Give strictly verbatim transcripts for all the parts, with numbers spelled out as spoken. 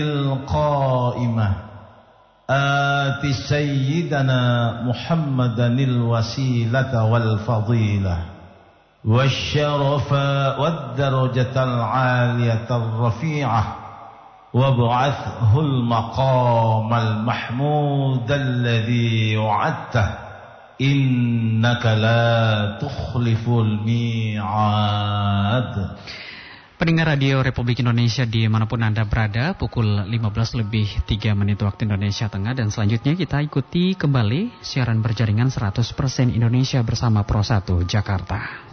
القائمة آت سيدنا محمدا الوسيلة والفضيلة والشرف والدرجة العالية الرفيعة وابعثه المقام المحمود الذي وعدته إنك لا تخلف الميعاد. Pendengar Radio Republik Indonesia dimanapun Anda berada, pukul lima belas lebih tiga menit waktu Indonesia Tengah. Dan selanjutnya kita ikuti kembali siaran berjaringan seratus persen Indonesia bersama Pro satu Jakarta.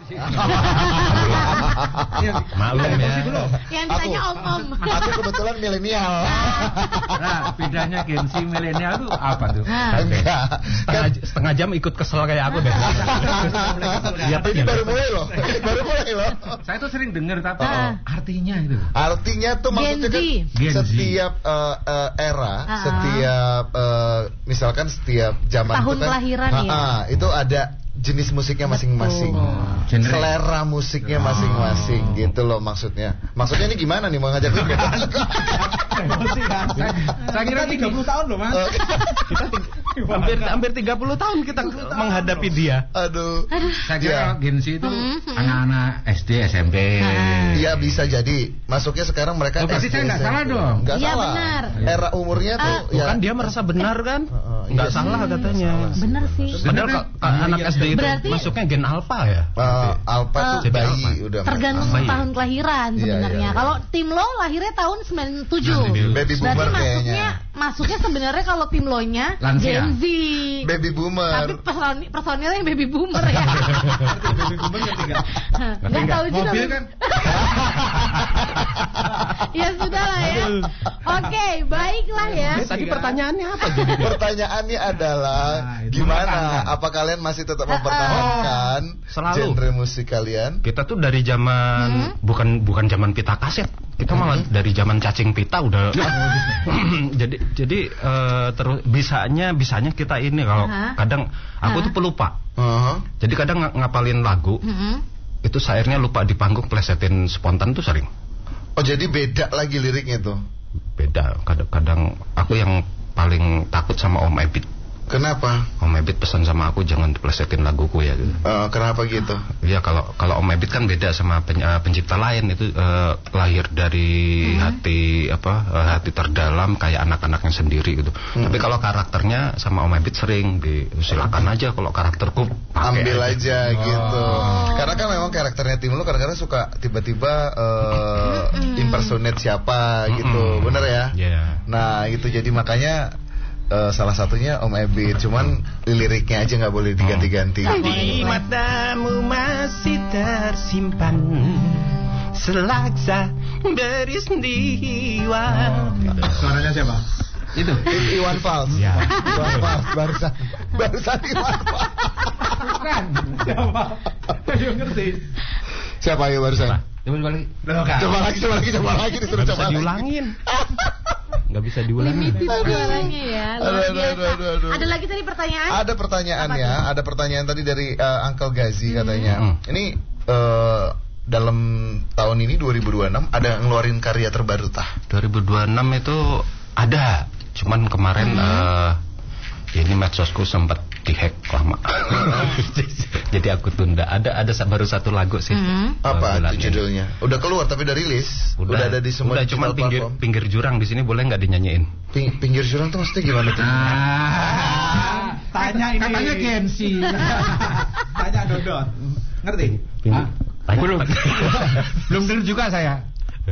Maklum ya. Yang ditanya om-om. Aku kebetulan milenial. Nah, bedanya Gen Z milenial tuh apa tuh? Enggak. Setengah, setengah jam ikut kesel kayak aku deh. Ini baru mulai loh. Baru mulai loh. Saya tuh sering dengar tapi artinya itu. Artinya tuh maksudnya kan setiap uh, uh, era, uh-huh. setiap uh, misalkan setiap zaman tahun itu kan, kelahiran uh, ya. Uh, itu ada jenis musiknya masing-masing, oh. selera musiknya masing-masing, oh. gitu loh maksudnya. Maksudnya ini gimana nih mau ngajak gue? Saya kira tiga puluh tahun loh mas. Kita hampir hampir tiga puluh tahun kita menghadapi dia. Aduh. Saya kira ya. Gen Z itu anak-anak S D, S M P. Iya bisa jadi. Masuknya sekarang mereka. Oh, berarti saya nggak salah dong. Nggak ya, salah. Benar. Era umurnya tuh. Bukan ya. Dia merasa benar kan? Nggak uh, salah hmm, katanya. Benar sih. Padahal anak S D itu berarti masuknya gen alpha ya? Uh, alpha tuh uh, bayi alpha. Udah. Tergantung bayi. Tahun kelahiran sebenarnya. Iya, iya, iya. Kalau tim lo lahirnya tahun sembilan puluh tujuh. Baby boomer berarti kayaknya. masuknya masuknya sebenarnya kalau tim lo nya Gen Z. Baby boomer. Tapi personil personilnya yang baby boomer ya. Baby boomer ketiga. Enggak tahu juga. Mobil kan? Ya sudah lah ya. Oke, baiklah ya. Tadi pertanyaannya apa jadi? Pertanyaannya adalah nah, gimana? Apa kalian masih tetap mempertahankan oh, genre musik kalian? Kita tuh dari zaman hmm? bukan bukan zaman pita kaset. Kita hmm. malah dari zaman cacing pita udah. jadi jadi uh, terus bisanya bisanya kita ini kalau uh-huh. kadang aku uh-huh. tuh pelupa. Uh-huh. Jadi kadang ng- ngapalin lagu. Uh-huh. Itu syairnya lupa di panggung, plesetin spontan tuh sering. Oh jadi beda lagi liriknya tuh? Beda, kadang-kadang aku yang paling takut sama Om Ebit. Kenapa? Om Ebit pesan sama aku jangan plesetin laguku ya gitu. Uh, kenapa gitu? Ya kalau kalau Om Ebit kan beda sama pen, uh, pencipta lain itu uh, lahir dari hmm. hati apa uh, hati terdalam kayak anak-anaknya sendiri gitu. Hmm. Tapi kalau karakternya sama Om Ebit sering silakan aja kalau karakterku ambil aja, aja oh. gitu. Karena kan memang karakternya tim lu kadang-kadang suka tiba-tiba uh, impersonate siapa gitu, bener ya? Yeah. Nah itu jadi makanya Uh, salah satunya Om Ebit, cuman liriknya aja nggak boleh diganti-ganti. Oh. Di matamu masih tersimpan selaksa beristiwa. Suaranya siapa? Itu Iwan Fals. Ya. Iwan Fals barusan barusan Iwan Fals. Bukan. Siapa? Ayo ngerti. Siapa ayo barusan? Coba lagi. Coba lagi, coba lagi, coba lagi disuruh coba lagi. Diulangin. Nggak bisa diulangi. Suaranya ya. Aduh, aduh, aduh, aduh, aduh. Ada lagi tadi pertanyaan? Ada pertanyaan ya. Ada pertanyaan tadi dari uh, Uncle Gazi katanya. Hmm. Ini uh, dalam tahun ini dua ribu dua puluh enam ada ngeluarin karya terbaru tah? dua ribu dua puluh enam itu ada. Cuman kemarin hmm. uh, ini medsosku sempat dihack lama. Jadi aku tunda. Ada ada baru satu lagu sih. Mm-hmm. Apa itu judulnya? Udah keluar tapi udah rilis. Udah, udah ada di semua. Udah cuma pinggir platform. Pinggir jurang di sini boleh nggak dinyanyiin? Ping, pinggir jurang tuh maksudnya gimana tuh? Ah, tanya ini. Katanya Gen Z. Tanya Dodot. Ngerti? Pinggir. Ah? Belum. Belum dengar juga saya.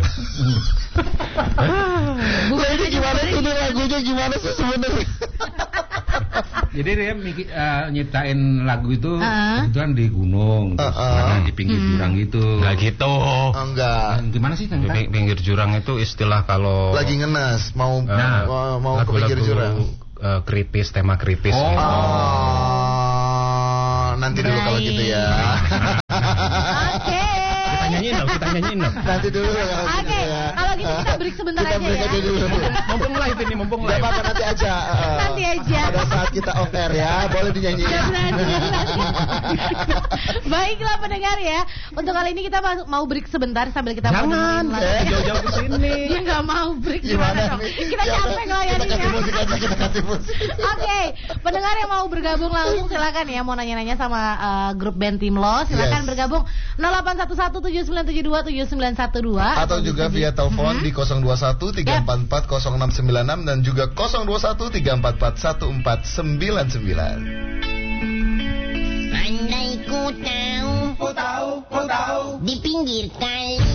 Nah, ini gimana sih ini lagunya gimana sih sebenarnya? Jadi dia mikir, uh, nyiptain lagu itu uh-huh. kebetulan di gunung, terus uh-huh. di pinggir hmm. jurang gitu. Enggak gitu. Oh, enggak. Nah, gimana sih tentang? Ping- pinggir jurang itu istilah kalau lagi ngenes, mau nah, mau, mau ke pinggir jurang. Uh, kritis, tema kritis. Oh. Gitu. Oh. Nanti dulu kalau gitu ya. Oke. nyanyiin dong, kita nyanyiin dong. Nanti dulu. Oke, kalau gitu kita break sebentar kita aja break ya. aja dulu. Mumpung live ini, mumpung live. Gak apa-apa nanti aja. Uh, Nanti aja. Pada saat kita off air ya, boleh dinyanyiin. Ya, berani, berani. Baiklah pendengar ya. Untuk kali ini kita mau break sebentar sambil kita Jangan, eh, jauh-jauh ke sini. Dia nggak mau break. Gimana dong? nih? Kita Ya, capek ngelayaninnya. Kita kasih musik aja, kita kasih musik. Oke, pendengar yang mau bergabung langsung silakan ya, mau nanya-nanya sama uh, grup band Tim Lo, silakan Yes. bergabung nol delapan satu satu tujuh sembilan tujuh dua tujuh sembilan satu dua Atau juga via telepon di nol dua satu tiga empat empat nol enam sembilan enam dan juga nol dua satu tiga empat empat satu empat sembilan sembilan. Andai ku tahu, Ku tahu, ku tahu. di pinggir kali